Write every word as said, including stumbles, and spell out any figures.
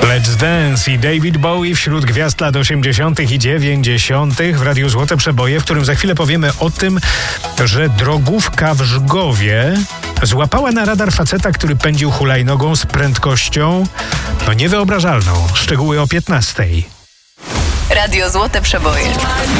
Let's Dance i David Bowie wśród gwiazd lat osiemdziesiątych i dziewięćdziesiątych w Radiu Złote Przeboje, w którym za chwilę powiemy o tym, że drogówka w Żgowie złapała na radar faceta, który pędził hulajnogą z prędkością no niewyobrażalną. Szczegóły o piętnastej. Radio Złote Przeboje.